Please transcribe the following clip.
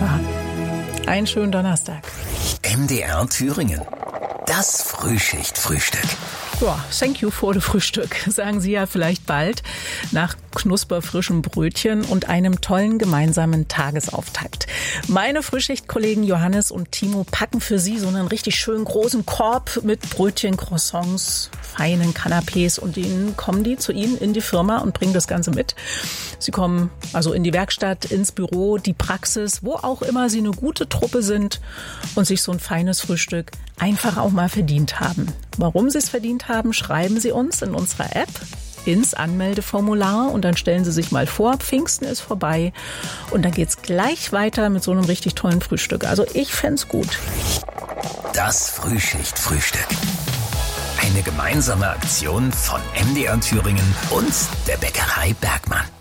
wunderbar. Einen schönen Donnerstag. MDR Thüringen. Das Frühschicht-Frühstück. Ja, thank you for the Frühstück, sagen Sie ja vielleicht bald, nach knusperfrischem Brötchen und einem tollen gemeinsamen Tagesauftakt. Meine Frühschichtkollegen Johannes und Timo packen für Sie so einen richtig schönen großen Korb mit Brötchen, Croissants, feinen Canapés und denen kommen die zu Ihnen in die Firma und bringen das Ganze mit. Sie kommen also in die Werkstatt, ins Büro, die Praxis, wo auch immer Sie eine gute Truppe sind und sich so ein feines Frühstück einfach auch mal verdient haben. Warum Sie es verdient haben, schreiben Sie uns in unserer App ins Anmeldeformular und dann stellen Sie sich mal vor, Pfingsten ist vorbei und dann geht's gleich weiter mit so einem richtig tollen Frühstück. Also ich fänd's gut. Das Frühschicht-Frühstück. Eine gemeinsame Aktion von MDR Thüringen und der Bäckerei Bergmann.